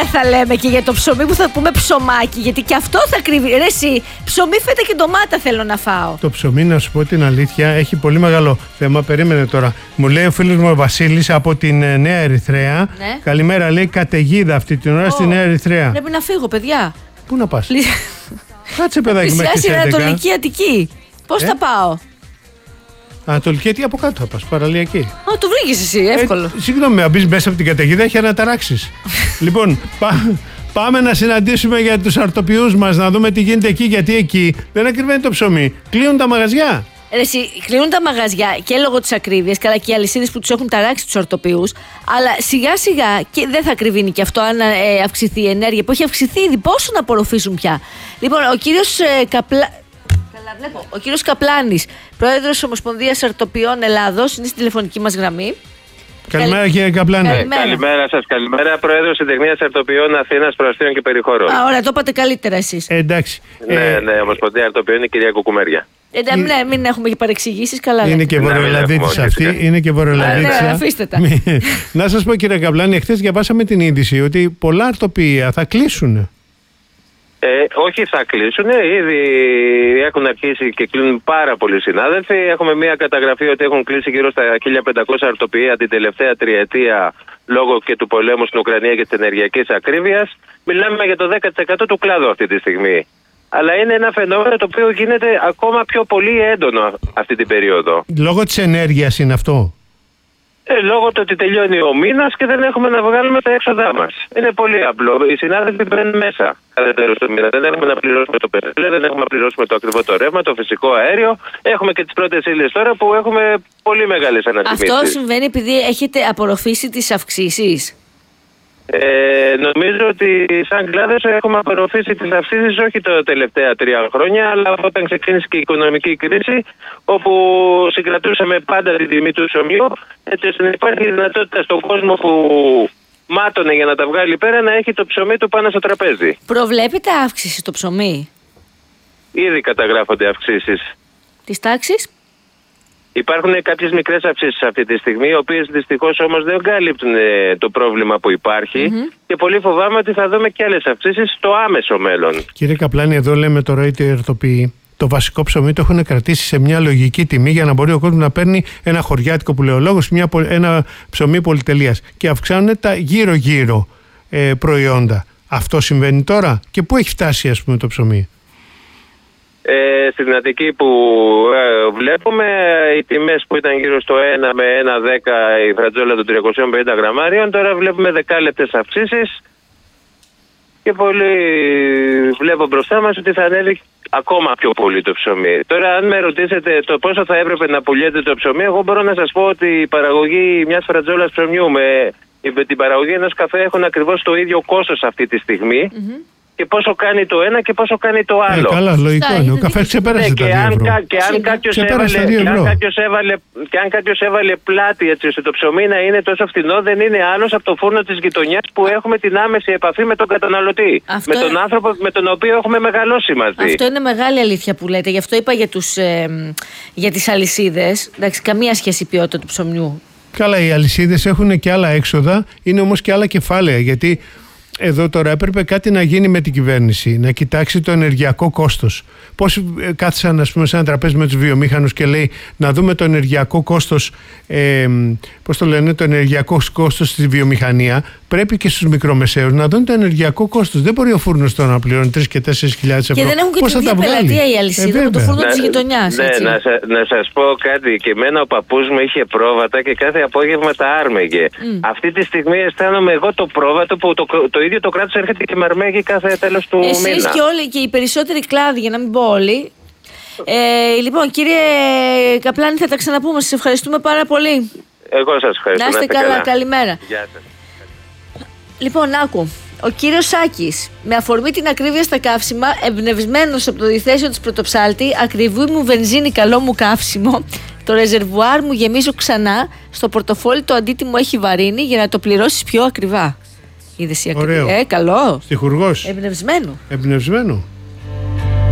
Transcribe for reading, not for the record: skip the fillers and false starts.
θα λέμε και για το ψωμί που θα πούμε ψωμάκι, γιατί και αυτό θα κρύβει. Ρε εσύ, ψωμί, φέτα και ντομάτα θέλω να φάω. Το ψωμί, να σου πω την αλήθεια, έχει πολύ μεγάλο θέμα. Περίμενε τώρα. Μου λέει ο φίλος μου ο Βασίλης από την Νέα Ερυθρέα. Ναι. Καλημέρα, λέει, καταιγίδα αυτή την ώρα στη Νέα Ερυθρέα. Πρέπει να φύγω, παιδιά. Πού να πας? Κάτσε, παιδάκι, μέχρι τις 11. Ανατολική Αττική. Πώς θα πάω? Ανατολική, τι από κάτω θα πας, παραλιακή. Το βρήκες εσύ, εύκολο. Συγγνώμη, αν μπεις μέσα από την καταιγίδα έχει αναταράξεις. Λοιπόν, πάμε να συναντήσουμε για τους αρτοποιούς μας, να δούμε τι γίνεται εκεί, γιατί εκεί δεν ακριβένει το ψωμί. Κλείνουν τα μαγαζιά. Εσύ, κλείνουν τα μαγαζιά και λόγω της ακρίβειας, καλά και οι αλυσίδες που τους έχουν ταράξει τους αρτοποιούς, αλλά σιγά σιγά και δεν θα ακριβίνει και αυτό αν αυξηθεί η ενέργεια που έχει αυξηθεί ήδη. Πόσο να απορροφήσουν πια. Λοιπόν, ο κύριος ο κύριος Καπλάνης, πρόεδρος της Ομοσπονδίας Αρτοποιών Ελλάδος, είναι στη τηλεφωνική μας γραμμή. Καλημέρα, κύριε Καπλάνη. Καλημέρα σας, καλημέρα. Πρόεδρος Συντεχνίας Αρτοποιών Αθήνας, Προαστίων και Περιχώρων. Ωραία, το είπατε καλύτερα εσείς. Εντάξει. Ναι, Ομοσπονδία Αρτοποιών είναι η κυρία Κουκουμέρια. Ναι, μην έχουμε παρεξηγήσεις, καλά. Είναι και βορειοελλαδίτης αυτή. Είναι και βορειοελλαδίτης. Αφήστε τα. Να σας πω, κύριε Καπλάνη, χθες διαβάσαμε την είδηση ότι πολλά αρτοποιεία θα κλείσουν. Όχι, θα κλείσουν. Ήδη έχουν αρχίσει και κλείνουν πάρα πολλοί συνάδελφοι. Έχουμε μια καταγραφή ότι έχουν κλείσει γύρω στα 1500 αρτοποιεία την τελευταία τριετία λόγω και του πολέμου στην Ουκρανία και της ενεργειακής ακρίβειας. Μιλάμε για το 10% του κλάδου αυτή τη στιγμή. Αλλά είναι ένα φαινόμενο το οποίο γίνεται ακόμα πιο πολύ έντονο αυτή την περίοδο. Λόγω της ενέργειας είναι αυτό? Λόγω του ότι τελειώνει ο μήνας και δεν έχουμε να βγάλουμε τα έξοδά μας. Είναι πολύ απλό. Οι συνάδελφοι μπαίνουν μέσα κατά τέλος του μήνα. Δεν έχουμε να πληρώσουμε το πετρέλαιο, δεν έχουμε να πληρώσουμε το ακριβό το ρεύμα, το φυσικό αέριο. Έχουμε και τις πρώτες ύλες τώρα που έχουμε πολύ μεγάλες ανατιμήσεις. Αυτό συμβαίνει επειδή έχετε απορροφήσει τις αυξήσεις? Νομίζω ότι σαν κλάδος έχουμε απορροφήσει τις αυξήσεις όχι τα τελευταία 3 χρόνια, αλλά όταν ξεκίνησε και η οικονομική κρίση, όπου συγκρατούσαμε πάντα την τιμή του ψωμιού, έτσι ώστε να υπάρχει δυνατότητα στον κόσμο που μάτωνε για να τα βγάλει πέρα να έχει το ψωμί του πάνω στο τραπέζι. Προβλέπετε αύξηση στο ψωμί? Ήδη καταγράφονται αυξήσεις. Της τάξης? Υπάρχουν κάποιες μικρές αυξήσεις αυτή τη στιγμή, οι οποίες δυστυχώς όμως δεν καλύπτουν το πρόβλημα που υπάρχει και πολύ φοβάμαι ότι θα δούμε και άλλες αυξήσεις στο άμεσο μέλλον. Κύριε Καπλάνη, εδώ λέμε τώρα είτε οι αρτοποιοί, το βασικό ψωμί το έχουν κρατήσει σε μια λογική τιμή για να μπορεί ο κόσμος να παίρνει ένα χωριάτικο που λέει ο λόγος, ένα ψωμί πολυτελείας και αυξάνουν τα γύρω-γύρω προϊόντα. Αυτό συμβαίνει τώρα και πού έχει φτάσει, ας πούμε, το ψωμί? Στην Αττική που βλέπουμε οι τιμές που ήταν γύρω στο 1 με 1,10 η φρατζόλα των 350 γραμμάριων, τώρα βλέπουμε δεκάλεπτες αυξήσεις και πολύ βλέπω μπροστά μας ότι θα ανέβει ακόμα πιο πολύ το ψωμί. Τώρα αν με ρωτήσετε το πόσο θα έπρεπε να πουλιέται το ψωμί, εγώ μπορώ να σας πω ότι η παραγωγή μιας φρατζόλας ψωμιού με την παραγωγή ενός καφέ έχουν ακριβώς το ίδιο κόστος αυτή τη στιγμή. Και πόσο κάνει το ένα και πόσο κάνει το άλλο. Καλά, λογικό είναι. Ο καφές ξεπέρασε τα 2 ευρώ. Και αν κάποιος έβαλε πλάτη έτσι ώστε το ψωμί να είναι τόσο φθηνό, δεν είναι άλλος από το φούρνο της γειτονιάς που έχουμε την άμεση επαφή με τον καταναλωτή. Με τον άνθρωπο με τον οποίο έχουμε μεγαλώσει μαζί. Αυτό είναι μεγάλη αλήθεια που λέτε. Γι' αυτό είπα για τις αλυσίδες. Εντάξει, καμία σχέση η ποιότητα του ψωμιού. Καλά, οι αλυσίδες έχουν και άλλα έξοδα, είναι όμως και άλλα κεφάλαια. Γιατί εδώ τώρα έπρεπε κάτι να γίνει με την κυβέρνηση, να κοιτάξει το ενεργειακό κόστος. Πώς κάθισαν, ας πούμε, σε ένα τραπέζι με τους βιομήχανους και λέει να δούμε το ενεργειακό κόστος, πώς το λένε, το ενεργειακό κόστος στη βιομηχανία. Πρέπει και στους μικρομεσαίους να δουν το ενεργειακό κόστος. Δεν μπορεί ο φούρνος τώρα να πληρώνει 3.000 και 4.000 ευρώ. Και δεν έχουν και την ίδια πελατεία η αλυσίδα με το φούρνο της γειτονιάς. Να σας πω κάτι. Και εμένα ο παππούς μου είχε πρόβατα και κάθε απόγευμα τα άρμεγε. Αυτή τη στιγμή αισθάνομαι εγώ το πρόβατο που το ίδιο το κράτος έρχεται και με αρμέγει κάθε τέλος του μήνα. Εσείς και όλοι και οι περισσότεροι κλάδοι, για να μην πω όλοι. Λοιπόν, κύριε Καπλάνη, θα τα ξαναπούμε. Σας ευχαριστούμε πάρα πολύ. Εγώ σας ευχαριστώ. Να είστε καλά. Καλημέρα. Γεια σας. Λοιπόν, άκου. Ο κύριος Σάκης, με αφορμή την ακρίβεια στα καύσιμα, εμπνευσμένος από το διθέσιο της πρωτοψάλτη, ακριβή μου βενζίνη, καλό μου καύσιμο, το ρεζερβουάρ μου γεμίζω ξανά, στο πορτοφόλι το αντίτιμο έχει βαρύνει για να το πληρώσεις πιο ακριβά. Είδες η ακριβή. Καλό. Στιχουργός. Εμπνευσμένο. Εμπνευσμένο.